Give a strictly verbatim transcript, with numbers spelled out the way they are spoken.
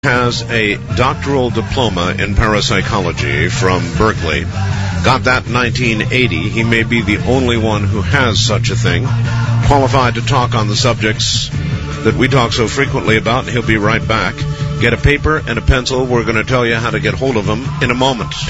has a doctoral diploma in parapsychology from Berkeley. Got that in nineteen eighty. He may be the only one who has such a thing. Qualified to talk on the subjects that we talk so frequently about. He'll be right back. Get a paper and a pencil. We're going to tell you how to get hold of him in a moment.